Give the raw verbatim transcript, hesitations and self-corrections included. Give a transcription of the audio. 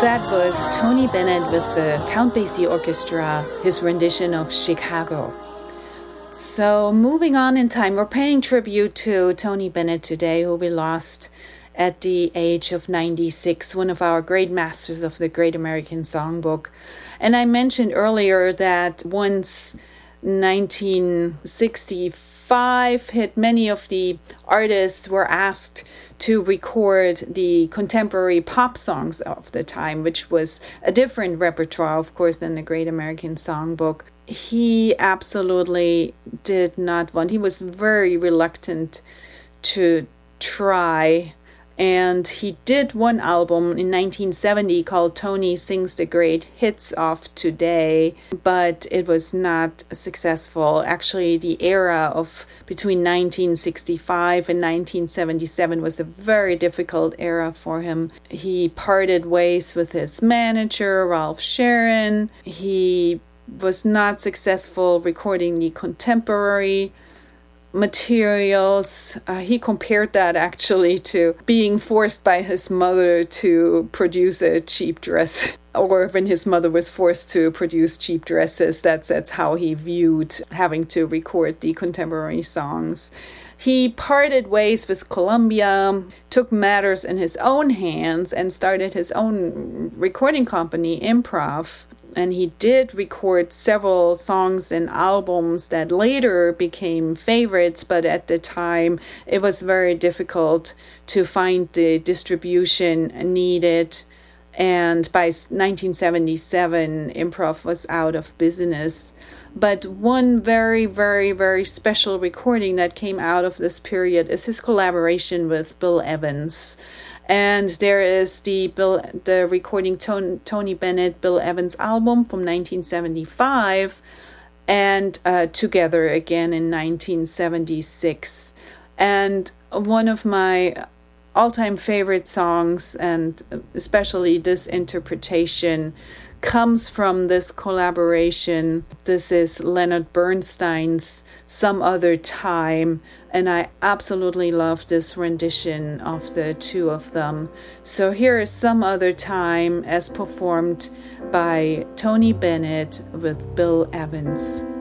That was Tony Bennett with the Count Basie Orchestra, his rendition of Chicago. So moving on in time, we're paying tribute to Tony Bennett today, who we lost at the age of ninety-six, one of our great masters of the Great American Songbook. And I mentioned earlier that once nineteen sixty-five hit, many of the artists were asked to record the contemporary pop songs of the time, which was a different repertoire, of course, than the Great American Songbook. He absolutely did not want, he was very reluctant to try. And he did one album in nineteen seventy called Tony Sings the Great Hits of Today, but it was not successful. Actually, the era of between nineteen sixty-five and nineteen seventy-seven was a very difficult era for him. He parted ways with his manager, Ralph Sharon. He was not successful recording the contemporary materials. Uh, he compared that actually to being forced by his mother to produce a cheap dress, or when his mother was forced to produce cheap dresses. That's that's how he viewed having to record the contemporary songs. He parted ways with Columbia, took matters in his own hands, and started his own recording company, Improv. And he did record several songs and albums that later became favorites, but at the time it was very difficult to find the distribution needed. And by nineteen seventy-seven, Improv was out of business. But one very, very, very special recording that came out of this period is his collaboration with Bill Evans. And there is the Bill, the recording Tony, Tony Bennett, Bill Evans album from nineteen seventy-five, and uh, Together again in nineteen seventy-six. And one of my all-time favorite songs, and especially this interpretation, comes from this collaboration. This is Leonard Bernstein's Some Other Time, and I absolutely love this rendition of the two of them. So here is Some Other Time as performed by Tony Bennett with Bill Evans.